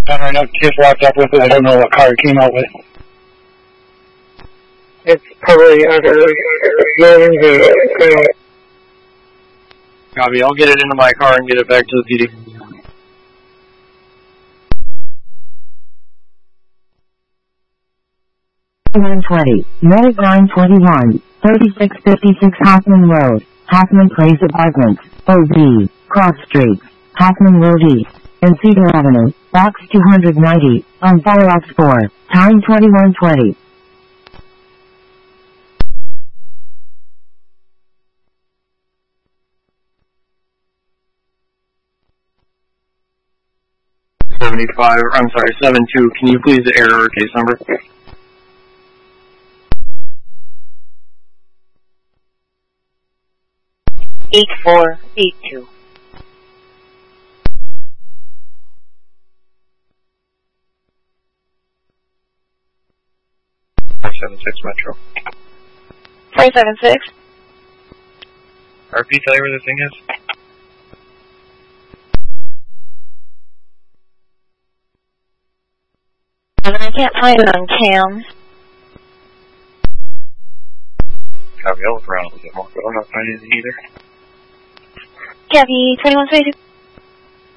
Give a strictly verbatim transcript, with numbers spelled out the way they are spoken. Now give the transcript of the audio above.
I don't know, just walked up with it. I don't know what car it came out with. It's probably under millions of... Copy, I'll get it into my car and get it back to the P D. one twenty, Medic line twenty-one, thirty-six fifty-six Hoffman Road, Hoffman Place Apartments, O B, Cross Street, Hoffman Road East, and Cedar Avenue, Box two ninety, on Firefox four, time twenty-one twenty. seventy-five, I'm sorry, seven two, can you please error case number? eight four eight two. five seven six Metro. five seven six. R P, tell you where the thing is? I can't find it on cams. Copy, I'll look around a little bit more, but I'm not finding anything either. Copy, twenty-one twenty-two.